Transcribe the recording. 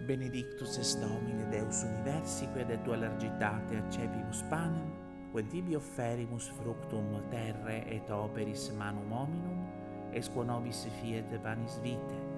Benedictus est Domine Deus universi, quid et largitate accepimus panem, quid tibi offerimus fructum terrae et operis manum hominum, es quo nobis fiet panis vitae.